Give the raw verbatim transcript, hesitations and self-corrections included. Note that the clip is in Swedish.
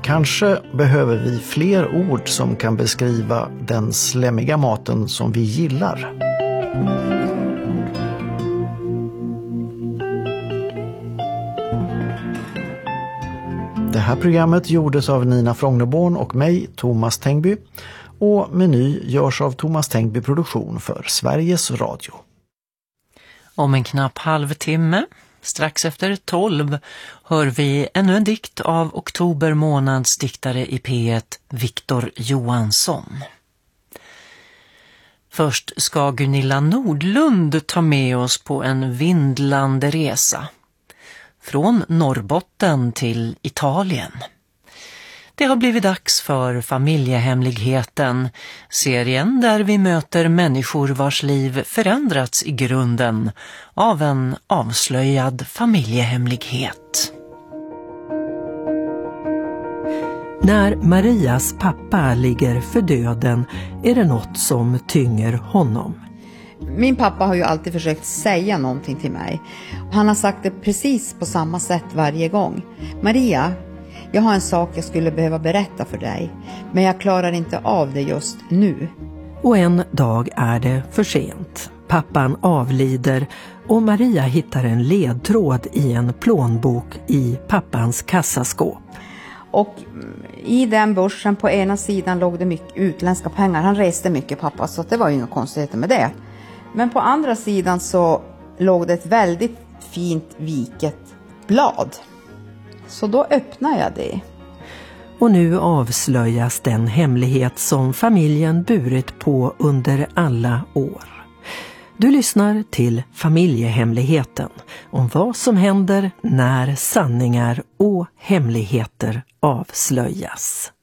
Kanske behöver vi fler ord som kan beskriva den slemmiga maten som vi gillar. Det här programmet gjordes av Nina Frogneborn och mig, Thomas Tengby, och Meny görs av Thomas Tengby Produktion för Sveriges Radio. Om en knapp halvtimme, strax efter tolv, hör vi ännu en dikt av oktober månads diktare i P ett, Viktor Johansson. Först ska Gunilla Nordlund ta med oss på en vindlande resa. Från Norrbotten till Italien. Det har blivit dags för Familjehemligheten, serien där vi möter människor vars liv förändrats i grunden av en avslöjad familjehemlighet. När Marias pappa ligger för döden är det något som tynger honom. Min pappa har ju alltid försökt säga någonting till mig. Han har sagt det precis på samma sätt varje gång. Maria, jag har en sak jag skulle behöva berätta för dig, men jag klarar inte av det just nu. Och en dag är det för sent. Pappan avlider och Maria hittar en ledtråd i en plånbok i pappans kassaskåp. Och i den börsen på ena sidan låg det mycket utländska pengar. Han reste mycket, pappa, så det var ju inga konstigheter med det. Men på andra sidan så låg det ett väldigt fint viket blad. Så då öppnar jag det. Och nu avslöjas den hemlighet som familjen burit på under alla år. Du lyssnar till Familjehemligheten, om vad som händer när sanningar och hemligheter avslöjas.